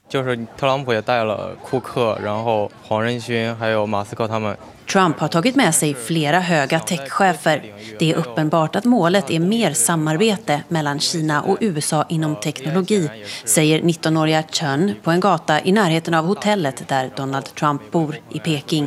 就是特朗普也带了库克，然后黄仁勋还有马斯克他们。 Trump har tagit med sig flera höga techchefer. Det är uppenbart att målet är mer samarbete mellan Kina och USA inom teknologi, säger 19-åriga Chen på en gata i närheten av hotellet där Donald Trump bor i Peking.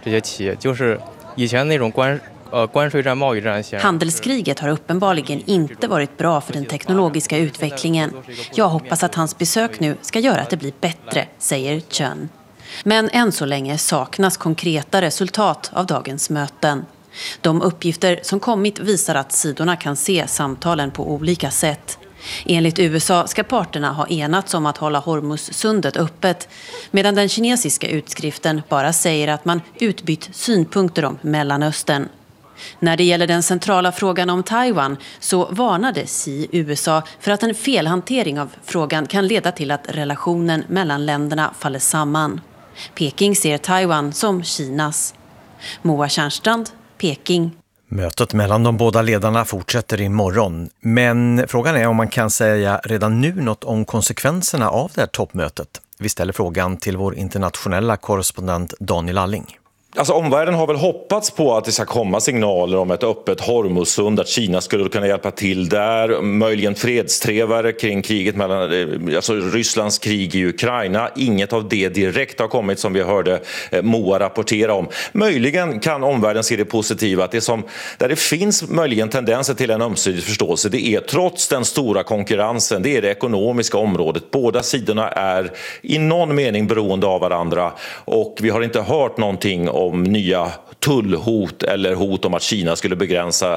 Handelskriget har uppenbarligen inte varit bra för den teknologiska utvecklingen. Jag hoppas att hans besök nu ska göra att det blir bättre, säger Chen. Men än så länge saknas konkreta resultat av dagens möten. De uppgifter som kommit visar att sidorna kan se samtalen på olika sätt. Enligt USA ska parterna ha enats om att hålla Hormuzsundet öppet, medan den kinesiska utskriften bara säger att man utbytt synpunkter om Mellanöstern. När det gäller den centrala frågan om Taiwan så varnade Xi USA för att en felhantering av frågan kan leda till att relationen mellan länderna faller samman. Peking ser Taiwan som Kinas. Moa Tjärnstrand, Peking. Mötet mellan de båda ledarna fortsätter imorgon. Men frågan är om man kan säga redan nu något om konsekvenserna av det här toppmötet. Vi ställer frågan till vår internationella korrespondent Daniel Alling. Alltså omvärlden har väl hoppats på att det ska komma signaler om ett öppet Hormuzsund, att Kina skulle kunna hjälpa till där, möjligen fredstrevare kring kriget mellan, alltså Rysslands krig i Ukraina. Inget av det direkt har kommit som vi hörde Moa rapportera om. Möjligen kan omvärlden se det positiva, att där det finns möjligen tendenser till en ömsesidig förståelse, det är trots den stora konkurrensen, det är det ekonomiska området. Båda sidorna är i någon mening beroende av varandra och vi har inte hört någonting om nya tullhot eller hot om att Kina skulle begränsa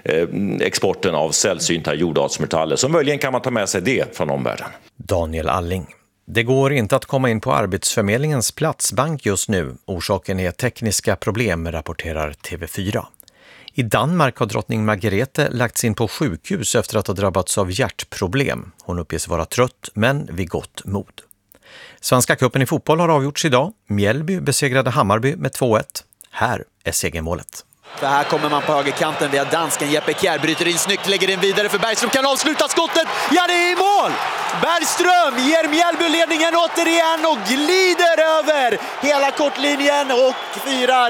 exporten av sällsynta jordartsmetaller. Så möjligen kan man ta med sig det från omvärlden. Daniel Alling. Det går inte att komma in på Arbetsförmedlingens platsbank just nu. Orsaken är tekniska problem, rapporterar TV4. I Danmark har drottning Margrethe lagts in på sjukhus efter att ha drabbats av hjärtproblem. Hon uppges vara trött men vid gott mod. Svenska cupen i fotboll har avgjorts idag. Mjällby besegrade Hammarby med 2-1. Här är segermålet. För här kommer man på högerkanten via dansken. Jeppe Kjær bryter in snyggt, lägger in vidare för Bergström. Kan avsluta skottet. Ja, det är i mål! Bergström ger Mjällby ledningen återigen och glider över hela kortlinjen och firar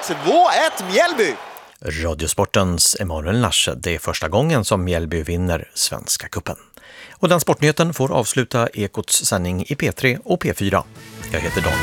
2-1 Mjällby. Radiosportens Emanuel Nasche. Det är första gången som Mjällby vinner Svenska cupen. Och den sportnyheten får avsluta Ekots sändning i P3 och P4. Jag heter Dan.